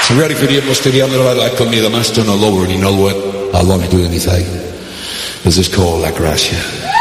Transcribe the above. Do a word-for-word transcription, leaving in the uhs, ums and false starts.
Si verifichi posteriamo la comida más tono lower y no what I love to do anything. This is called La Gracia.